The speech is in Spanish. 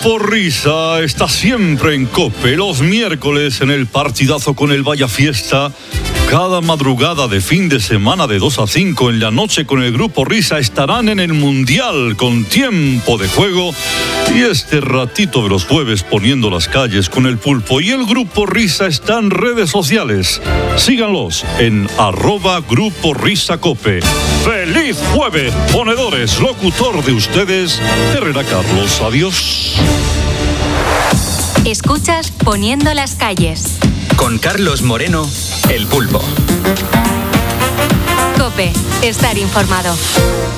Grupo Risa está siempre en COPE, los miércoles en el partidazo con el Vaya Fiesta. Cada madrugada de fin de semana de 2 a 5 en la noche con el Grupo Risa estarán en el Mundial con tiempo de juego. Y este ratito de los jueves poniendo las calles con el Pulpo y el Grupo Risa está en redes sociales. Síganlos en @Grupo Risa Cope. ¡Feliz jueves, ponedores! Locutor de ustedes, Herrera Carlos. Adiós. Escuchas Poniendo las calles. Con Carlos Moreno, el Pulpo. COPE. Estar informado.